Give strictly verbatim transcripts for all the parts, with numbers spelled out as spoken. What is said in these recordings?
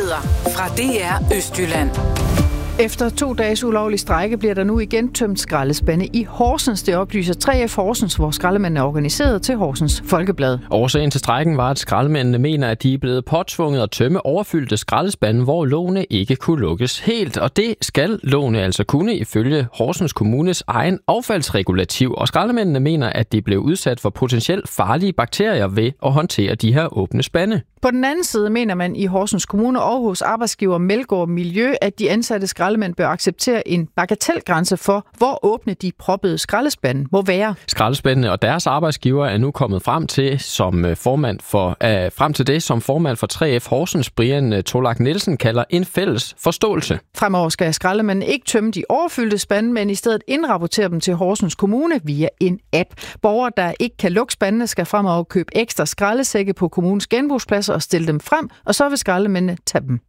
Nyheder fra D R Østjylland. Efter to dages ulovlig strejke bliver der nu igen tømt skraldespande i Horsens. Det oplyser tre F Horsens, hvor skraldemændene er organiseret, til Horsens Folkeblad. Årsagen til strejken var, at skraldemændene mener, at de er blevet påtvunget at tømme overfyldte skraldespande, hvor lågene ikke kunne lukkes helt. Og det skal lågene altså kunne ifølge Horsens Kommunes egen affaldsregulativ. Og skraldemændene mener, at de blev udsat for potentielt farlige bakterier ved at håndtere de her åbne spande. På den anden side mener man i Horsens Kommune og hos arbejdsgiver Melgaard Miljø, at de ansatte skraldemænd bør acceptere en bagatelgrænse for, hvor åbne de proppede skraldespande må være. Skraldespandene og deres arbejdsgiver er nu kommet frem til som formand for uh, frem til det, som formand for tre F Horsens, Brian Tolak Nielsen, kalder en fælles forståelse. Fremover skal skraldemændene ikke tømme de overfyldte spande, men i stedet indrapportere dem til Horsens Kommune via en app. Borgere, der ikke kan lukke spandene, skal fremover købe ekstra skraldesække på kommunens genbrugsplads og stille dem frem, og så vil skraldemændene tage dem.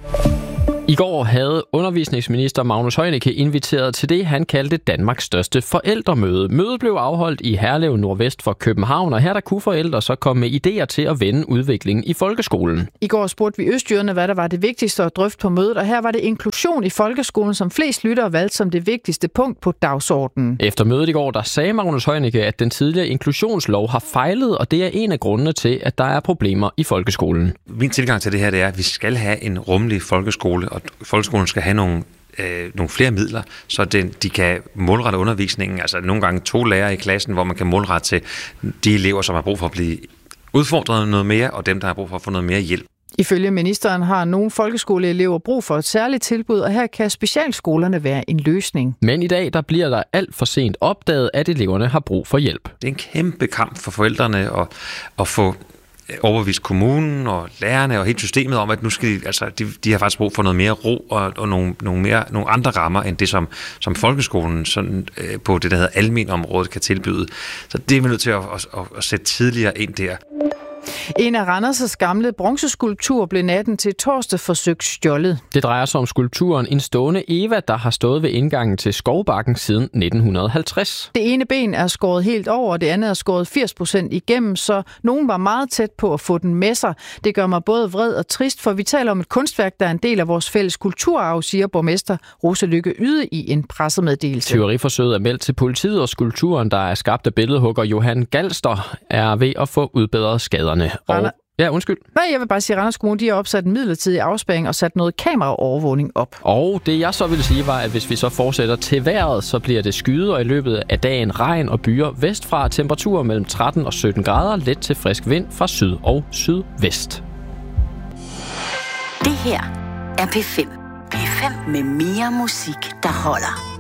I går havde undervisningsminister Magnus Heunicke inviteret til det, han kaldte Danmarks største forældremøde. Mødet blev afholdt i Herlev nordvest for København, og her der kunne forældre så komme med idéer til at vende udviklingen i folkeskolen. I går spurgte vi østjyderne, hvad der var det vigtigste at drøfte på mødet, og her var det inklusion i folkeskolen, som flest lyttere valgte som det vigtigste punkt på dagsordenen. Efter mødet i går, der sagde Magnus Heunicke, at den tidligere inklusionslov har fejlet, og det er en af grundene til, at der er problemer i folkeskolen. Min tilgang til det her det er, at vi skal have en rummelig folkeskole, og folkeskolen skal have nogle, øh, nogle flere midler, så den, de kan målrette undervisningen. Altså nogle gange to lærere i klassen, hvor man kan målrette til de elever, som har brug for at blive udfordret noget mere, og dem, der har brug for at få noget mere hjælp. Ifølge ministeren har nogle folkeskoleelever brug for et særligt tilbud, og her kan specialskolerne være en løsning. Men i dag der bliver der alt for sent opdaget, at eleverne har brug for hjælp. Det er en kæmpe kamp for forældrene at, at få overbevist kommunen og lærerne og hele systemet om, at nu skal de, altså, de, de har faktisk brug for noget mere ro og, og nogle, nogle, mere, nogle andre rammer, end det, som, som folkeskolen sådan, øh, på det, der hedder almenområdet, kan tilbyde. Så det er vi nødt til at, at, at, at sætte tidligere ind der. En af Randers' gamle bronzeskulptur blev natten til torsdag forsøgt stjålet. Det drejer sig om skulpturen En stående Eva, der har stået ved indgangen til Skovbakken siden nitten halvtreds. Det ene ben er skåret helt over, og det andet er skåret firs procent igennem, så nogen var meget tæt på at få den med sig. Det gør mig både vred og trist, for vi taler om et kunstværk, der er en del af vores fælles kulturarv, siger borgmester Rosa Lykke Yde i en pressemeddelelse. Tyveriforsøget er meldt til politiet, og skulpturen, der er skabt af billedhugger Johan Galster, er ved at få udbedret skaderne. Og, ja, undskyld. Nej, jeg vil bare sige, at Randers Kommune de har opsat en midlertidig afspærring og sat noget kameraovervågning op. Og det jeg så ville sige var, at hvis vi så fortsætter til vejret, så bliver det skyet, og i løbet af dagen regn og byer vestfra, temperaturer mellem tretten og sytten grader, let til frisk vind fra syd og sydvest. Det her er P fem. P fem med mere musik, der holder.